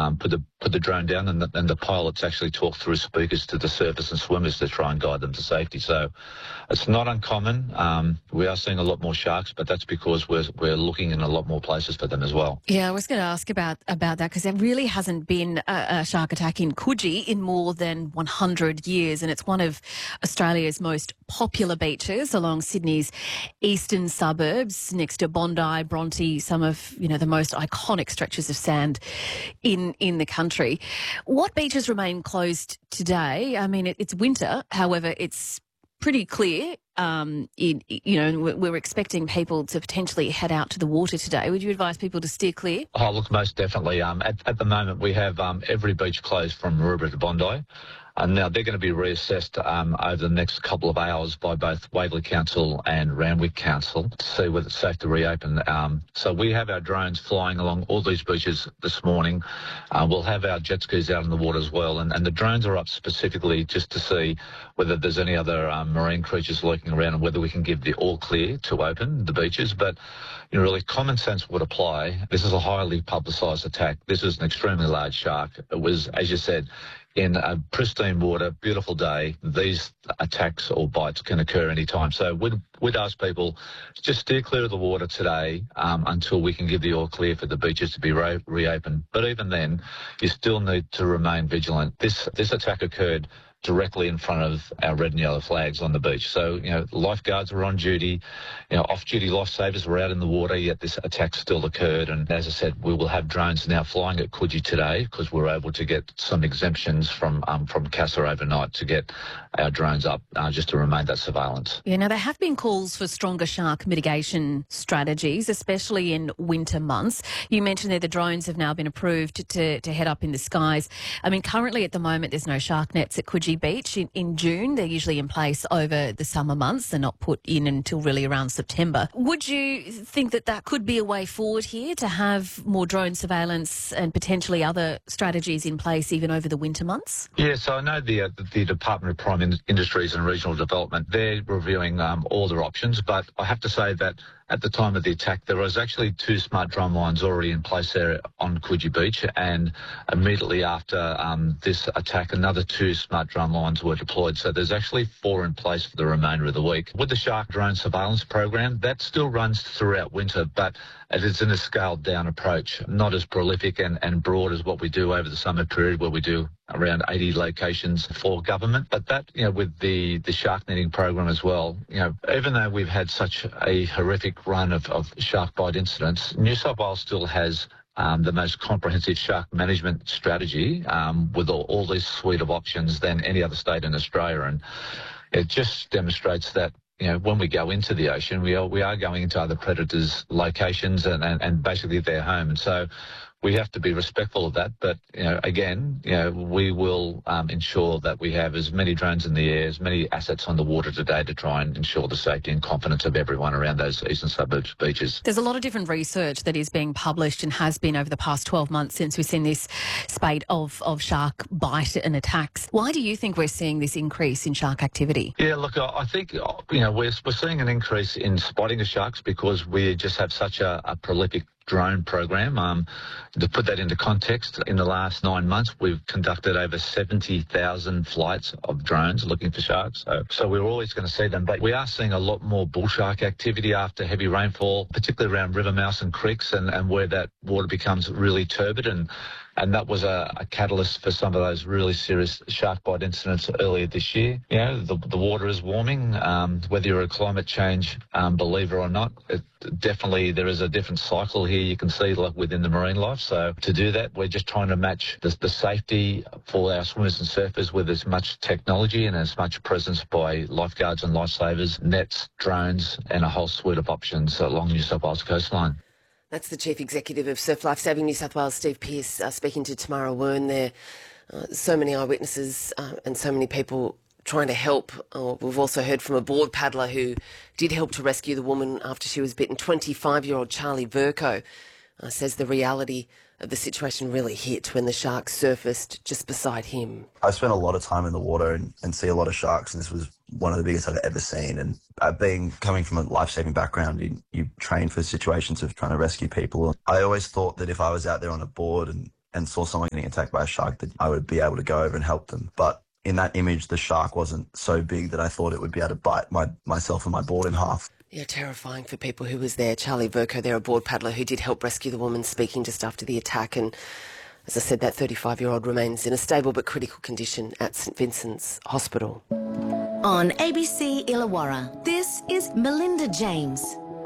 put the drone down, and the pilots actually talk through speakers to the surface and swimmers to try and guide them to safety. So it's not uncommon. We are seeing a lot more sharks, but that's because we're looking in a lot more places for them as well. Yeah, I was going to ask about that because there really hasn't been a shark attack in Coogee in more than 100 years, and it's one of Australia's most popular beaches along Sydney's eastern suburbs, next to Bondi, Bronte, some of the most iconic stretches of sand in the country. What beaches remain closed today? I mean, it's winter, however, it's pretty clear. We're expecting people to potentially head out to the water today. Would you advise people to steer clear? Oh, look, most definitely. At the moment, we have every beach closed from Maroubra to Bondi. Now, they're going to be reassessed over the next couple of hours by both Waverley Council and Randwick Council to see whether it's safe to reopen. So we have our drones flying along all these beaches this morning. We'll have our jet skis out in the water as well. And the drones are up specifically just to see whether there's any other marine creatures lurking around and whether we can give the all clear to open the beaches. But really, common sense would apply. This is a highly publicised attack. This is an extremely large shark. It was, as you said, in a pristine water, beautiful day, these attacks or bites can occur anytime. So we'd ask people just steer clear of the water today until we can give the all clear for the beaches to be reopened. But even then, you still need to remain vigilant. This attack occurred directly in front of our red and yellow flags on the beach. So, lifeguards were on duty, off-duty lifesavers were out in the water, yet this attack still occurred. And as I said, we will have drones now flying at Coogee today because we're able to get some exemptions from CASA overnight to get our drones up just to remain that surveillance. Yeah, now there have been calls for stronger shark mitigation strategies, especially in winter months. You mentioned that the drones have now been approved to head up in the skies. I mean, currently at the moment there's no shark nets at Coogee Beach. In June, they're usually in place over the summer months. They're not put in until really around September. Would you think that could be a way forward here to have more drone surveillance and potentially other strategies in place even over the winter months? Yeah, so I know the Department of Prime Industries and Regional Development, they're reviewing all their options, but I have to say that at the time of the attack, there was actually 2 smart drone lines already in place there on Coogee Beach, and immediately after this attack, another 2 smart drone lines were deployed. So there's actually 4 in place for the remainder of the week. With the shark drone surveillance program, that still runs throughout winter, but it is in a scaled-down approach, not as prolific and broad as what we do over the summer period, where we do around 80 locations for government. But that, with the shark netting program as well, even though we've had such a horrific run of shark bite incidents, New South Wales still has the most comprehensive shark management strategy with all this suite of options than any other state in Australia. And it just demonstrates that when we go into the ocean, we are going into other predators' locations and basically their home. And so we have to be respectful of that. But, again, we will ensure that we have as many drones in the air, as many assets on the water today to try and ensure the safety and confidence of everyone around those eastern suburbs beaches. There's a lot of different research that is being published and has been over the past 12 months since we've seen this spate of shark bite and attacks. Why do you think we're seeing this increase in shark activity? Yeah, look, I think, we're seeing an increase in spotting of sharks because we just have such a prolific drone program. To put that into context, in the last 9 months, we've conducted over 70,000 flights of drones looking for sharks. So we're always going to see them, but we are seeing a lot more bull shark activity after heavy rainfall, particularly around river mouths and creeks and where that water becomes really turbid. And that was a catalyst for some of those really serious shark bite incidents earlier this year. The water is warming. Whether you're a climate change believer or not, definitely there is a different cycle here you can see within the marine life. So to do that, we're just trying to match the safety for our swimmers and surfers with as much technology and as much presence by lifeguards and lifesavers, nets, drones, and a whole suite of options along New South Wales coastline. That's the Chief Executive of Surf Life Saving New South Wales, Steve Pearce, speaking to Tamara Wern there. So many eyewitnesses and so many people trying to help. We've also heard from a board paddler who did help to rescue the woman after she was bitten. 25-year-old Charlie Verco says the reality of the situation really hit when the shark surfaced just beside him. I spent a lot of time in the water and see a lot of sharks, and this was one of the biggest I've ever seen. And coming from a life-saving background, you train for situations of trying to rescue people. I always thought that if I was out there on a board and and saw someone getting attacked by a shark, that I would be able to go over and help them. But in that image, the shark wasn't so big that I thought it would be able to bite myself and my board in half. Yeah, terrifying for people who was there. Charlie Verco there, a board paddler who did help rescue the woman, speaking just after the attack. And as I said, that 35-year-old remains in a stable but critical condition at St Vincent's Hospital. On ABC Illawarra, this is Melinda James.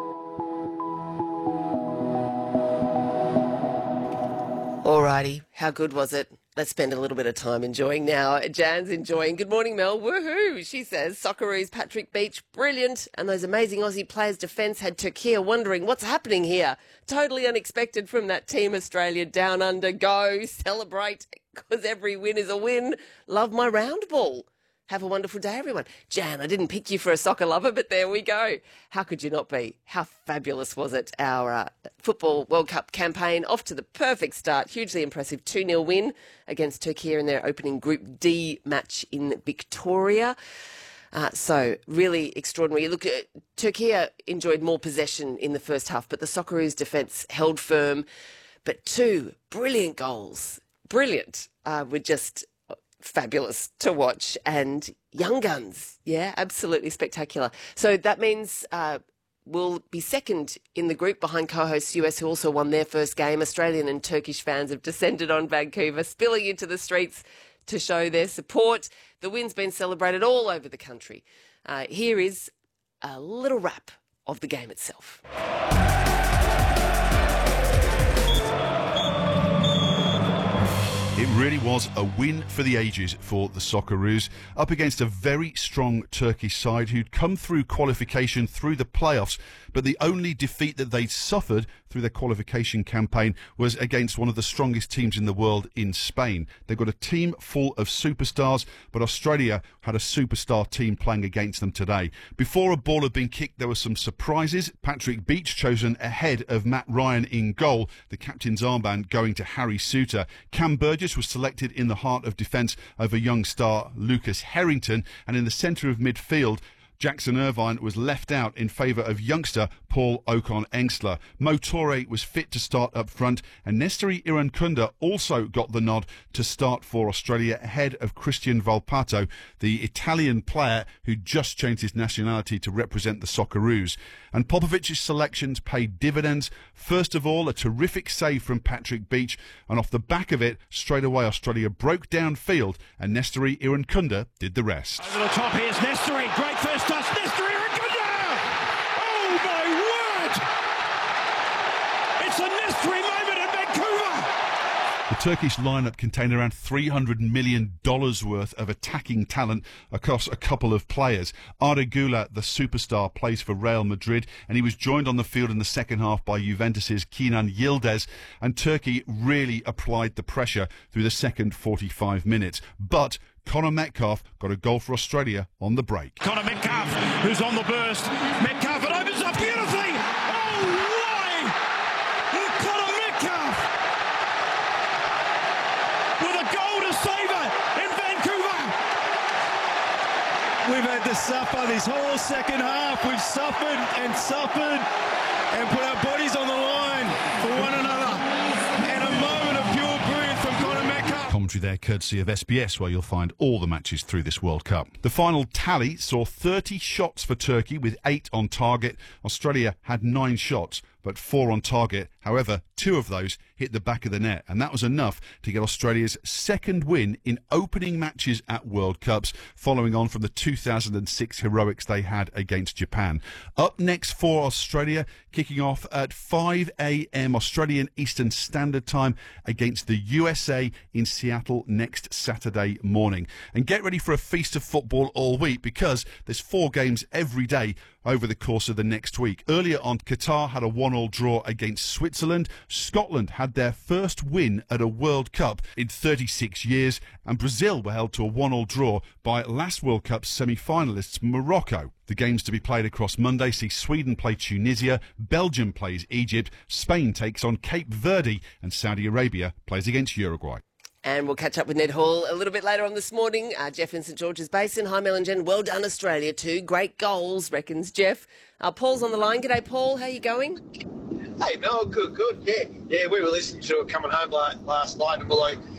Alrighty, how good was it? Let's spend a little bit of time enjoying now. Jan's enjoying. Good morning, Mel. Woohoo, she says. Socceroos Patrick Beach, brilliant. And those amazing Aussie players' defence had Turkey wondering what's happening here. Totally unexpected from that Team Australia down under. Go, celebrate, because every win is a win. Love my round ball. Have a wonderful day, everyone. Jan, I didn't pick you for a soccer lover, but there we go. How could you not be? How fabulous was it? Our Football World Cup campaign off to the perfect start. Hugely impressive 2-0 win against Turkey in their opening Group D match in Victoria. So really extraordinary. Look, Turkey enjoyed more possession in the first half, but the Socceroos' defence held firm. But 2 brilliant goals, brilliant, were just fabulous to watch, and young guns, yeah, absolutely spectacular. So that means we'll be second in the group behind co-hosts US, who also won their first game. Australian and Turkish fans have descended on Vancouver, spilling into the streets to show their support. The win's been celebrated all over the country. Here is a little wrap of the game itself. It really was a win for the ages for the Socceroos, up against a very strong Turkish side who'd come through qualification through the playoffs, but the only defeat that they'd suffered through their qualification campaign was against one of the strongest teams in the world in Spain. They've got a team full of superstars, but Australia had a superstar team playing against them today. Before a ball had been kicked, there were some surprises. Patrick Beach chosen ahead of Matt Ryan in goal, the captain's armband going to Harry Souttar. Cam Burgess was selected in the heart of defence over young star Lucas Harrington, and in the centre of midfield, Jackson Irvine was left out in favour of youngster Paul Ocon-Engsler. Mo Torre was fit to start up front, and Nesteri Irankunda also got the nod to start for Australia ahead of Christian Volpato, the Italian player who just changed his nationality to represent the Socceroos. And Popovic's selections paid dividends. First of all, a terrific save from Patrick Beach, and off the back of it, straight away Australia broke downfield, and Nesteri Irankunda did the rest. Over the top, here's Nesteri, great first touch, Nesteri Irankunda! Oh my word! It's a Nesteri moment in Vancouver! The Turkish lineup contained around $300 million worth of attacking talent across a couple of players. Arda Güler, the superstar, plays for Real Madrid, and he was joined on the field in the second half by Juventus's Kenan Yildiz, and Turkey really applied the pressure through the second 45 minutes. But Connor Metcalfe got a goal for Australia on the break. Connor Metcalfe, who's on the burst. Metcalfe, it opens up beautifully! Oh, why? Connor Metcalfe! With a goal to save it in Vancouver! We've had to suffer this whole second half. We've suffered and put our bodies on the line for one another. And a moment of pure brilliance from Connor Metcalfe. Commentary there courtesy of SBS, where you'll find all the matches through this World Cup. The final tally saw 30 shots for Turkey with 8 on target. Australia had 9 shots, but 4 on target. However, 2 of those hit the back of the net, and that was enough to get Australia's second win in opening matches at World Cups, following on from the 2006 heroics they had against Japan. Up next for Australia, kicking off at 5 a.m. Australian Eastern Standard Time against the USA in Seattle next Saturday morning. And get ready for a feast of football all week, because there's 4 games every day over the course of the next week. Earlier on, Qatar had a 1-1 draw against Switzerland. Scotland had their first win at a World Cup in 36 years, and Brazil were held to a 1-1 draw by last World Cup semi-finalists Morocco. The games to be played across Monday see Sweden play Tunisia, Belgium plays Egypt, Spain takes on Cape Verde, and Saudi Arabia plays against Uruguay. And we'll catch up with Ned Hall a little bit later on this morning. Jeff in St George's Basin. Hi, Mel and Jen. Well done, Australia. 2 great goals, reckons Jeff. Paul's on the line. G'day, Paul. How you going? Hey, Mel, good. Yeah, we were listening to it coming home last night, and we're like,